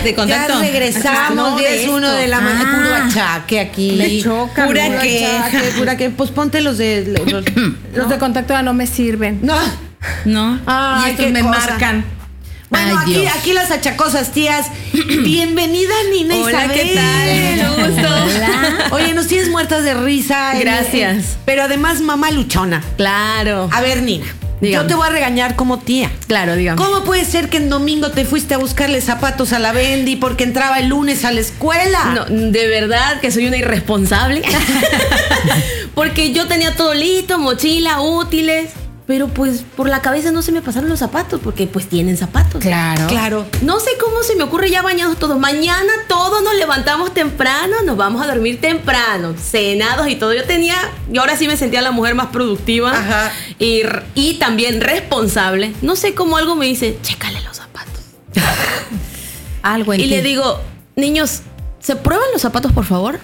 de contacto. Ya regresamos, 10-1 de la mañana. Puro achaque aquí. Me choca. Pura queja. Pura que. Pues ponte los de. Los de contacto ya no me sirven. No. Ay, y estos qué me cosa. marcan. Bueno, Ay, Dios. aquí las achacosas tías. Bienvenida, Nina Hola, Isabel. ¿qué tal? Mucho gusto. Hola. Oye, nos tienes muertas de risa. Gracias. Pero además, mamá luchona. Claro. A ver, Nina. Dígame. Yo te voy a regañar como tía. Claro, dígame. ¿Cómo puede ser que en domingo te fuiste a buscarle zapatos a la Bendy porque entraba el lunes a la escuela? No, de verdad que soy una irresponsable. Porque yo tenía todo listo, mochila, útiles. Pero pues por la cabeza no se me pasaron los zapatos, porque pues tienen zapatos. Claro. No sé cómo se me ocurre ya bañados todos. Mañana todos nos levantamos temprano, nos vamos a dormir temprano, cenados y todo. Yo ahora sí me sentía la mujer más productiva. Ajá. Y también responsable. No sé cómo algo me dice, chécale los zapatos. Algo en Y ti. le digo, niños, ¿se prueban los zapatos, por favor?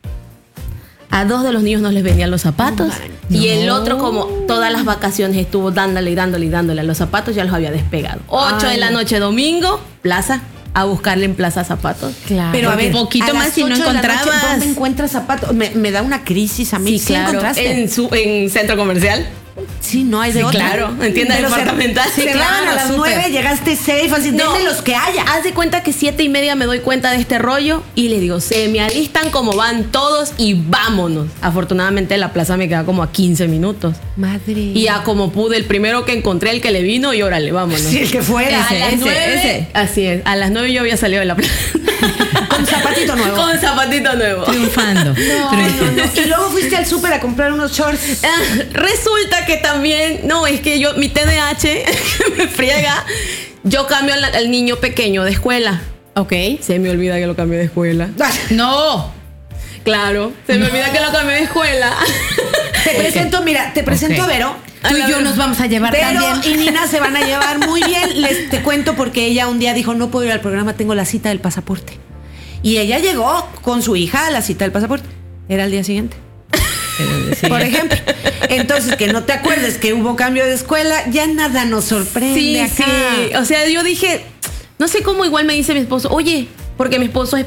A 2 de los niños no les venían los zapatos. Y el otro, como todas las vacaciones, estuvo dándole a los zapatos, ya los había despegado. 8 de la noche, domingo, plaza, a buscarle en plaza zapatos. Claro. Pero a ver, poquito a más las y no 8 de la noche, encontrabas. ¿dónde encuentras zapatos? Me da una crisis a mí. Sí, claro. encontraste? En centro comercial. Sí, no hay de Sí, otra. claro, en tienda Pero departamental. Sí, cerraban claro, a las súper. 9, llegaste safe, así, No. denme los que haya. Haz de cuenta que 7:30 me doy cuenta de este rollo y le digo, se me alistan como van todos y vámonos. Afortunadamente la plaza me queda como a 15 minutos. Madre. Y ya como pude, el primero que encontré, el que le vino, y órale, vámonos. Sí, el que fuera. A las 9, así es, a las 9 yo había salido de la plaza. Con zapatito nuevo. Con zapatito nuevo. Triunfando. No. Y luego fuiste al súper a comprar unos shorts. Resulta que también, no, es que yo, mi TDAH me friega. Yo cambio al niño pequeño de escuela. Ok. Se me olvida que lo cambié de escuela. No. Claro, se me olvida que lo cambié de escuela. Te presento, mira, te presento Ok. a Vero. Tú y yo nos vamos a llevar Vero también. y Nina se van a llevar muy bien. Te cuento porque ella un día dijo, no puedo ir al programa, tengo la cita del pasaporte. Y ella llegó con su hija a la cita del pasaporte. Era el día siguiente. Por ejemplo. Entonces, que no te acuerdes que hubo cambio de escuela, ya nada nos sorprende Sí, acá. sí. O sea, yo dije, no sé cómo igual me dice mi esposo, oye, porque mi esposo es